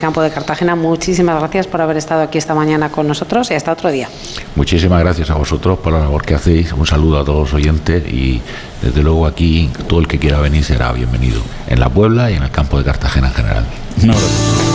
Campo de Cartagena, muchísimas gracias por haber estado aquí esta mañana con nosotros y hasta otro día. Muchísimas gracias a vosotros por la labor que hacéis. Un saludo a todos los oyentes y desde luego aquí todo el que quiera venir será bienvenido en la Puebla y en el Campo de Cartagena en general. Un abrazo.